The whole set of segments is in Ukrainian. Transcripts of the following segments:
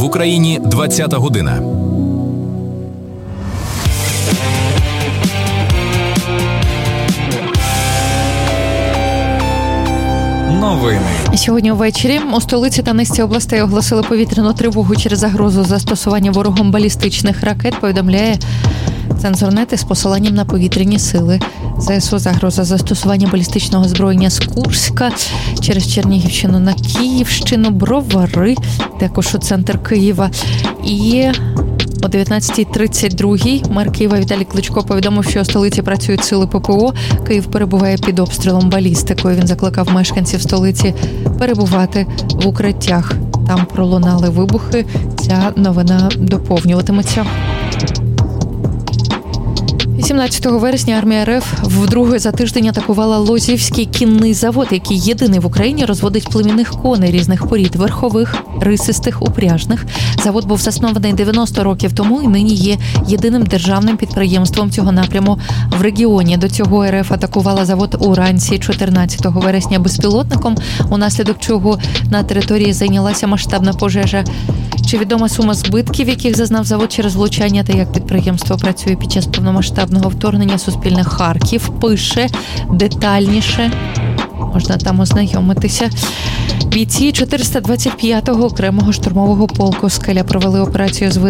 Україні 20-та година. Новини. Сьогодні ввечері у столиці та низці областей оголосили повітряну тривогу через загрозу застосування ворогом балістичних ракет, повідомляє Цензорнет із посиланням на повітряні сили ЗСУ. Загроза застосування балістичного озброєння з Курська через Чернігівщину на Київщину, Бровари, також у центр Києва. І о 19:32 мер Києва Віталій Кличко повідомив, що у столиці працюють сили ППО. Київ перебуває під обстрілом балістикою. Він закликав мешканців столиці перебувати в укриттях. Там пролунали вибухи. Ця новина доповнюватиметься. 17 вересня армія РФ вдруге за тиждень атакувала Лозівський кінний завод, який єдиний в Україні розводить племінних коней різних порід – верхових, рисистих, упряжних. Завод був заснований 90 років тому і нині є єдиним державним підприємством цього напряму в регіоні. До цього РФ атакувала завод уранці 14 вересня безпілотником, унаслідок чого на території зайнялася масштабна пожежа. Чи відома сума збитків, яких зазнав завод через влучання, та як підприємство працює під час повномасштабного вторгнення, Суспільне Харків пише детальніше. Можна там ознайомитися. Бійці 425-го окремого штурмового полку «Скеля» провели операцію з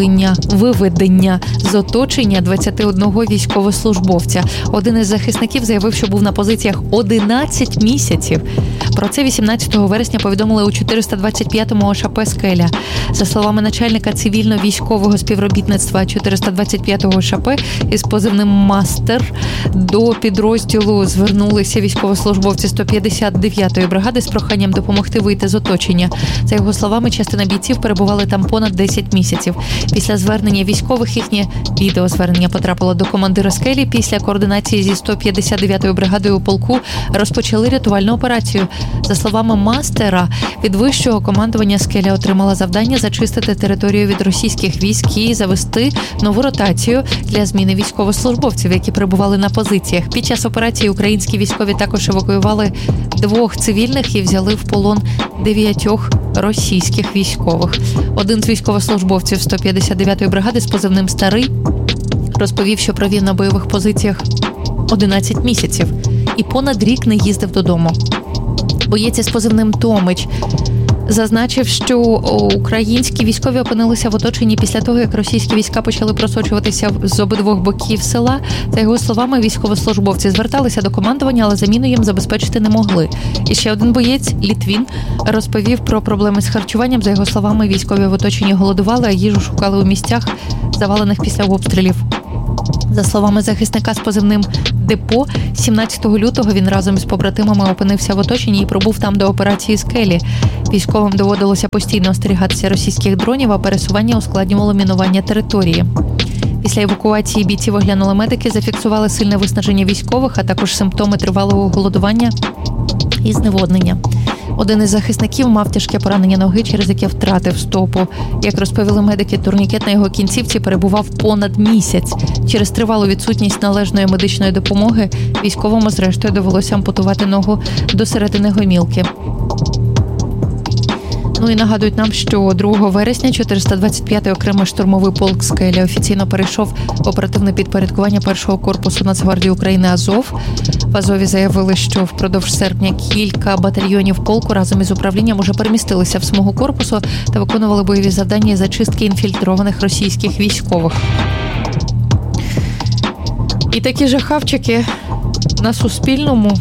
виведення з оточення 21 військовослужбовця. Один із захисників заявив, що був на позиціях 11 місяців. Про це 18 вересня повідомили у 425-му ОШП «Скеля». За словами начальника цивільно-військового співробітництва 425-го ОШП із позивним «Мастер», до підрозділу звернулися військовослужбовці 159-ї бригади з проханням допомогти вийти з оточення. За його словами, частина бійців перебували там понад 10 місяців. Після звернення військових їхнє відеозвернення потрапило до командира «Скелі». Після координації зі 159-ю бригадою у полку розпочали рятувальну операцію. За словами Мастера, від вищого командування «Скеля» отримала завдання зачистити територію від російських військ і завести нову ротацію для зміни військовослужбовців, які перебували на позиціях. Під час операції українські військові також евакуювали 2 цивільних і взяли в полон 9 російських військових. Один з військовослужбовців 159-ї бригади з позивним «Старий» розповів, що провів на бойових позиціях 11 місяців і понад рік не їздив додому. Боєць із позивним «Томич» зазначив, що українські військові опинилися в оточенні після того, як російські війська почали просочуватися з обидвох боків села. За його словами, військовослужбовці зверталися до командування, але заміну їм забезпечити не могли. І ще один боєць, Літвін, розповів про проблеми з харчуванням. За його словами, військові в оточенні голодували, а їжу шукали у місцях, завалених після обстрілів. За словами захисника з позивним «Депо», 17 лютого він разом із побратимами опинився в оточенні і пробув там до операції «Скелі». Військовим доводилося постійно остерігатися російських дронів, а пересування ускладнювало мінування території. Після евакуації бійців оглянули медики, зафіксували сильне виснаження військових, а також симптоми тривалого голодування і зневоднення. Один із захисників мав тяжке поранення ноги, через яке втратив стопу. Як розповіли медики, турнікет на його кінцівці перебував понад місяць. Через тривалу відсутність належної медичної допомоги військовому зрештою довелося ампутувати ногу до середини гомілки. Ну і нагадують нам, що 2 вересня 425-й окремий штурмовий полк «Скеля» офіційно перейшов в оперативне підпорядкування 1-го корпусу Нацгвардії України «Азов». В Азові заявили, що впродовж серпня кілька батальйонів полку разом із управлінням уже перемістилися в смугу корпусу та виконували бойові завдання із зачистки інфільтрованих російських військових. І такі жахавчики на Суспільному,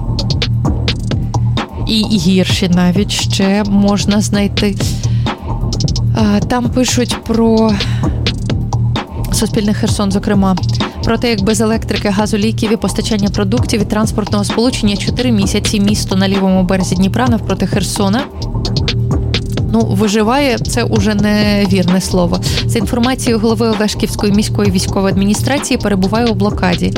і гірші навіть ще можна знайти. Там пишуть про Суспільне Херсон, зокрема, про те, як без електрики, газу, ліків і постачання продуктів і транспортного сполучення 4 місяці місто на лівому березі Дніпра навпроти Херсона виживає, це уже не вірне слово. За інформацією голови Олешківської міської військової адміністрації, перебуває у блокаді.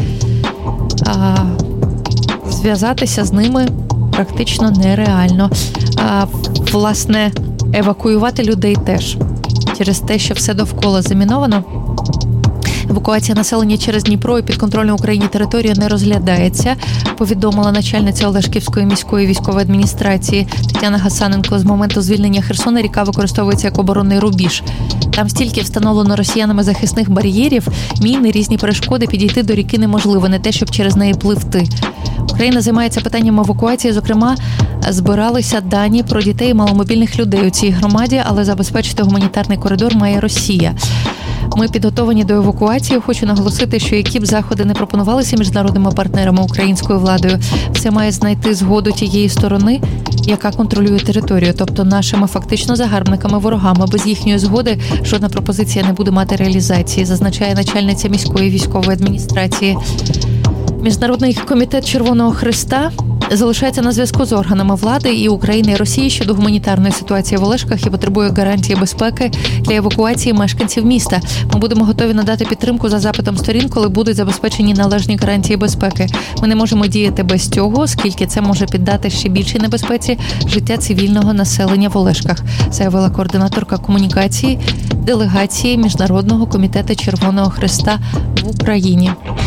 Зв'язатися з ними практично нереально. Власне, евакуювати людей теж. Через те, що все довкола заміновано. Евакуація населення через Дніпро і підконтрольну Україні територію не розглядається, повідомила начальниця Олешківської міської військової адміністрації Тетяна Гасаненко. З моменту звільнення Херсона ріка використовується як оборонний рубіж. Там стільки встановлено росіянами захисних бар'єрів, міни, різні перешкоди, підійти до ріки неможливо, не те, щоб через неї пливти. Україна займається питанням евакуації, зокрема, збиралися дані про дітей і маломобільних людей у цій громаді, але забезпечити гуманітарний коридор має Росія. Ми підготовлені до евакуації. Хочу наголосити, що які б заходи не пропонувалися міжнародними партнерами українською владою, все має знайти згоду тієї сторони, яка контролює територію, тобто нашими фактично загарбниками, ворогами. Без їхньої згоди жодна пропозиція не буде мати реалізації, зазначає начальниця міської військової адміністрації. Міжнародний комітет Червоного Хреста залишається на зв'язку з органами влади і України, і Росії щодо гуманітарної ситуації в Олешках і потребує гарантії безпеки для евакуації мешканців міста. Ми будемо готові надати підтримку за запитом сторін, коли будуть забезпечені належні гарантії безпеки. Ми не можемо діяти без цього, оскільки це може піддати ще більшій небезпеці життя цивільного населення в Олешках, заявила координаторка комунікації делегації Міжнародного комітету Червоного Хреста в Україні.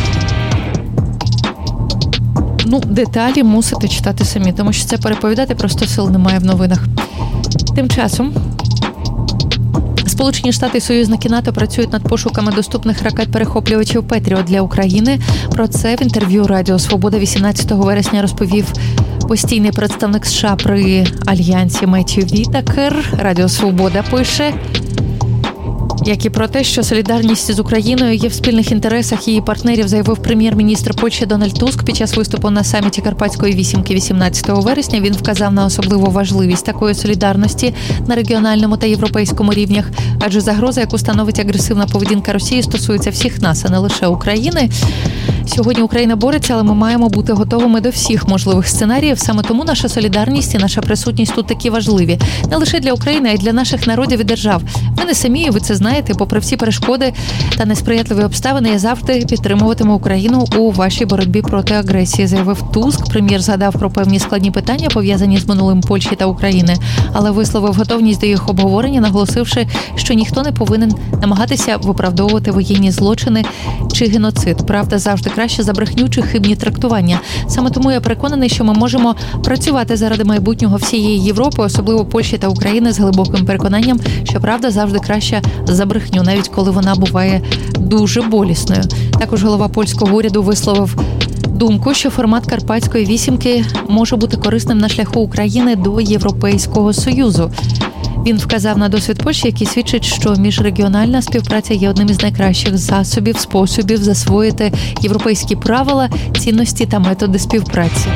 Деталі мусите читати самі, тому що це переповідати просто сил немає в новинах. Тим часом Сполучені Штати і союзники НАТО працюють над пошуками доступних ракет-перехоплювачів «Петріот» для України. Про це в інтерв'ю Радіо Свобода 18 вересня розповів постійний представник США при Альянсі Меттью Вітакер. Радіо Свобода пише, як і про те, що солідарність з Україною є в спільних інтересах її партнерів, заявив прем'єр-міністр Польщі Дональд Туск під час виступу на саміті Карпатської вісімки 18 вересня. Він вказав на особливу важливість такої солідарності на регіональному та європейському рівнях, адже загроза, яку становить агресивна поведінка Росії, стосується всіх нас, а не лише України. Сьогодні Україна бореться, але ми маємо бути готовими до всіх можливих сценаріїв. Саме тому наша солідарність і наша присутність тут такі важливі. Не лише для України, а й для наших народів і держав. Ми не самі, і ви це знаєте. Попри всі перешкоди та несприятливі обставини, я завжди підтримуватиму Україну у вашій боротьбі проти агресії, заявив Туск. Прем'єр згадав про певні складні питання, пов'язані з минулим Польщі та України, але висловив готовність до їх обговорення, наголосивши, що ніхто не повинен намагатися виправдовувати воєнні злочини чи геноцид. Правда завжди краще за брехню чи хибні трактування. Саме тому я переконаний, що ми можемо працювати заради майбутнього всієї Європи, особливо Польщі та України, з глибоким переконанням, що правда завжди краща за брехню, навіть коли вона буває дуже болісною. Також голова польського уряду висловив думку, що формат Карпатської вісімки може бути корисним на шляху України до Європейського Союзу. Він вказав на досвід Польщі, який свідчить, що міжрегіональна співпраця є одним із найкращих способів засвоїти європейські правила, цінності та методи співпраці.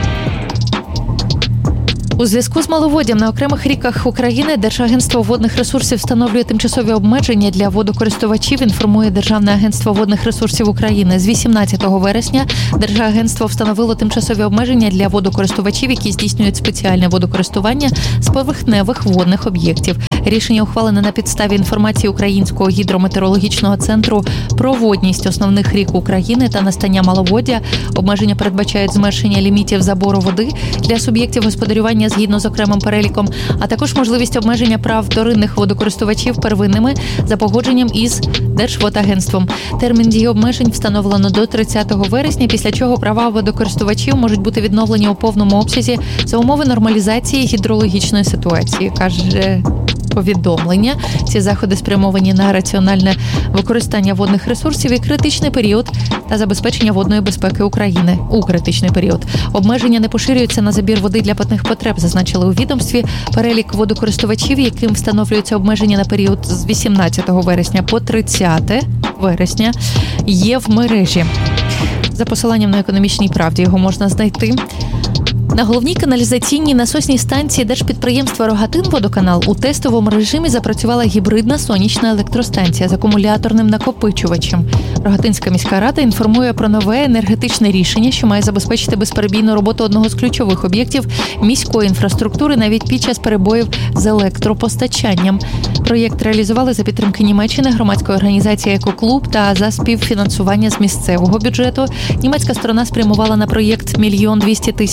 У зв'язку з маловоддям на окремих ріках України Держагентство водних ресурсів встановлює тимчасові обмеження для водокористувачів, інформує Державне агентство водних ресурсів України. З 18 вересня Держагентство встановило тимчасові обмеження для водокористувачів, які здійснюють спеціальне водокористування з поверхневих водних об'єктів. Рішення ухвалене на підставі інформації Українського гідрометеорологічного центру про водність основних рік України та настання маловоддя. Обмеження передбачають зменшення лімітів забору води для суб'єктів господарювання згідно з окремим переліком, а також можливість обмеження прав вторинних водокористувачів первинними за погодженням із Держводагентством. Термін дії обмежень встановлено до 30 вересня, після чого права водокористувачів можуть бути відновлені у повному обсязі за умови нормалізації гідрологічної ситуації, каже повідомлення. Ці заходи спрямовані на раціональне використання водних ресурсів і критичний період та забезпечення водної безпеки України у критичний період. Обмеження не поширюються на забір води для питних потреб, зазначили у відомстві. Перелік водокористувачів, яким встановлюються обмеження на період з 18 вересня по 30 вересня, є в мережі. За посиланням на Економічній правді його можна знайти. На головній каналізаційній насосній станції держпідприємства «Рогатинводоканал» у тестовому режимі запрацювала гібридна сонячна електростанція з акумуляторним накопичувачем. Рогатинська міська рада інформує про нове енергетичне рішення, що має забезпечити безперебійну роботу одного з ключових об'єктів міської інфраструктури навіть під час перебоїв з електропостачанням. Проєкт реалізували за підтримки Німеччини, громадської організації «Екоклуб» та за співфінансування з місцевого бюджету. Німецька сторона спрямувала на проєкт 1 200 000 гривень.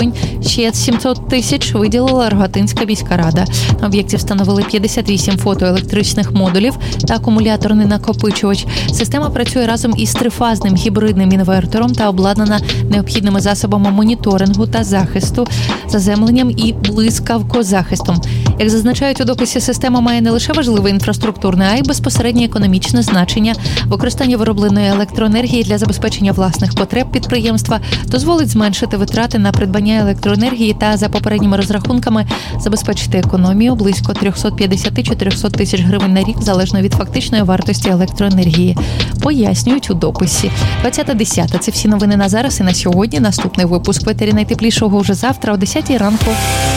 гривень. Ще 700 тисяч виділила Рогатинська міська рада. На об'єкті встановили 58 фотоелектричних модулів та акумуляторний накопичувач. Система працює разом із трифазним гібридним інвертором та обладнана необхідними засобами моніторингу та захисту, заземленням і блискавкозахистом. Як зазначають у дописі, система має не лише важливе інфраструктурне, а й безпосереднє економічне значення. Використання виробленої електроенергії для забезпечення власних потреб підприємства дозволить зменшити витрати на придбання електроенергії та, за попередніми розрахунками, забезпечити економію близько 350-400 тисяч гривень на рік, залежно від фактичної вартості електроенергії. Пояснюють у дописі. 20.10. Це всі новини на зараз і на сьогодні. Наступний випуск в етері найтеплішого вже завтра о 10 ранку.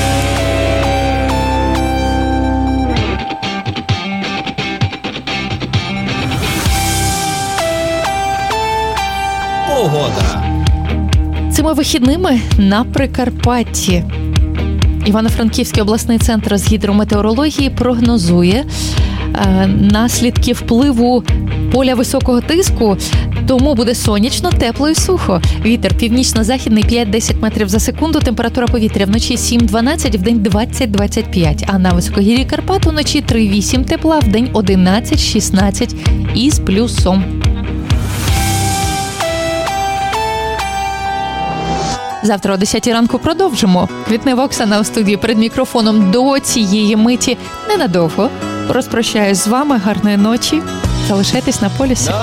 Погода. Цими вихідними на Прикарпатті Івано-Франківський обласний центр з гідрометеорології прогнозує наслідки впливу поля високого тиску, тому буде сонячно, тепло і сухо. Вітер північно-західний 5-10 метрів за секунду, температура повітря вночі 7-12, вдень 20-25, а на високогір'ї Карпат вночі 3-8 тепла, вдень 11-16 із плюсом. Завтра о 10 ранку продовжимо. Квітнева Оксана у студії перед мікрофоном до цієї миті ненадовго. Розпрощаюсь з вами. Гарної ночі. Залишайтесь на полюсі.